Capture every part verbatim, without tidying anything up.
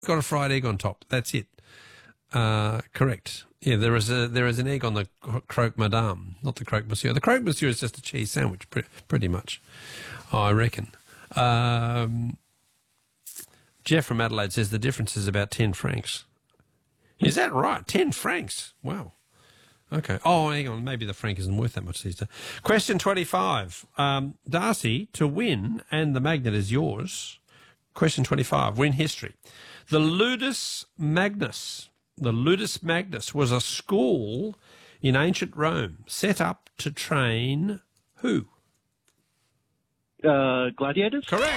got a fried egg on top. That's it. Uh, correct. Yeah, there is a there is an egg on the croque madame, not the croque monsieur. The croque monsieur is just a cheese sandwich, pre- pretty much, I reckon. Um, Jeff from Adelaide says the difference is about ten francs. Is that right? ten francs? Wow. Okay. Oh, hang on. Maybe the franc isn't worth that much these days. Question twenty-five. Um, Darcy, to win, and the magnet is yours. Question twenty-five. Win history. The Ludus Magnus. The Ludus Magnus was a school in ancient Rome set up to train who? Uh, gladiators? Correct.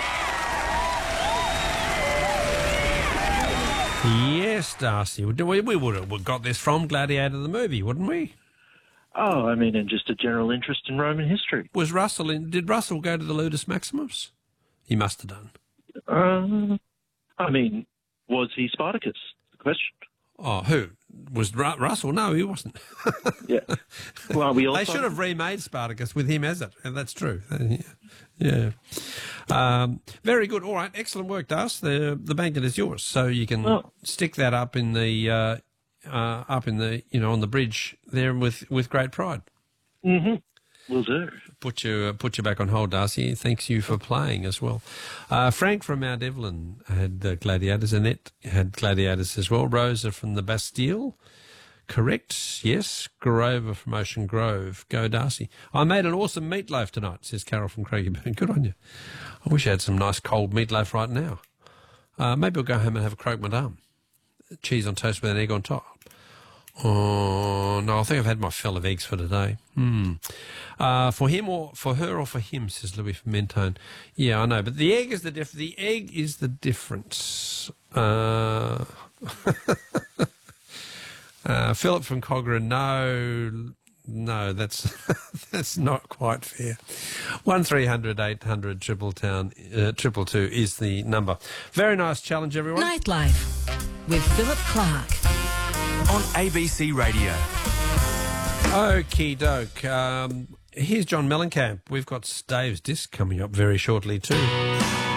Yes, Darcy. We, we would have got this from Gladiator the movie, wouldn't we? Oh, I mean, and just a general interest in Roman history. Was Russell in? Did Russell go to the Ludus Maximus? He must have done. Uh, I mean, was he Spartacus? The question. Oh, who? Was Ru- Russell? No, he wasn't. Yeah. Well, we also... They should have remade Spartacus with him as it, and that's true. Yeah. Um, very good. All right. Excellent work, Das. The the magnet is yours, so you can oh. stick that up in the uh, uh, up in the you know on the bridge there with, with great pride. Mm-hmm. Will do. Put you uh, put you back on hold, Darcy. Thanks you for playing as well. Uh, Frank from Mount Evelyn had uh, gladiators. Annette had gladiators as well. Rosa from the Bastille. Correct. Yes. Grover from Ocean Grove. Go, Darcy. I made an awesome meatloaf tonight, says Carol from Craigieburn. Good on you. I wish I had some nice cold meatloaf right now. Uh, maybe we'll go home and have a croque madame. Cheese on toast with an egg on top. Oh, no, I think I've had my fill of eggs for today. Hmm. Uh, for him or for her or for him, says Louis from Mentone. Yeah, I know, but the egg is the diff- The egg is the difference. Uh, uh, Philip from Cochrane, no, no, that's that's not quite fair. One three hundred eight hundred triple town uh, triple two is the number. Very nice challenge, everyone. Nightlife with Philip Clark. On A B C Radio. Okie doke. Um, here's John Mellencamp. We've got Dave's disc coming up very shortly too.